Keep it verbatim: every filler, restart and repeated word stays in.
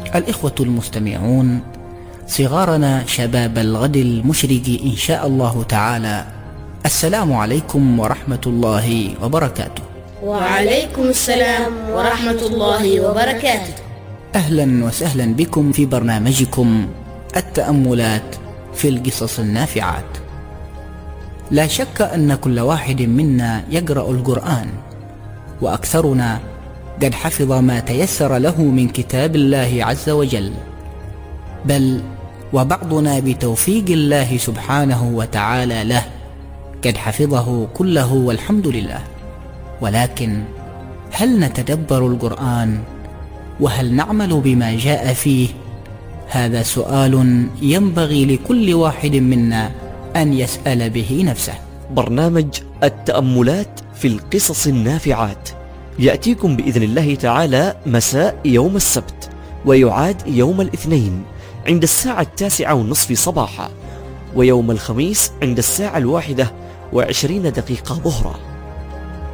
الإخوة المستمعون، صغارنا شباب الغد المشرق إن شاء الله تعالى، السلام عليكم ورحمة الله وبركاته. وعليكم السلام ورحمة الله وبركاته. أهلا وسهلا بكم في برنامجكم التأملات في القصص النافعات. لا شك أن كل واحد منا يقرأ القرآن، وأكثرنا قد حفظ ما تيسر له من كتاب الله عز وجل، بل وبعضنا بتوفيق الله سبحانه وتعالى له قد حفظه كله والحمد لله. ولكن هل نتدبر القرآن؟ وهل نعمل بما جاء فيه؟ هذا سؤال ينبغي لكل واحد منا أن يسأل به نفسه. برنامج التأملات في القصص النافعات يأتيكم بإذن الله تعالى مساء يوم السبت، ويعاد يوم الاثنين عند الساعة التاسعة والنصف صباحا، ويوم الخميس عند الساعة الواحدة وعشرين دقيقة ظهرا.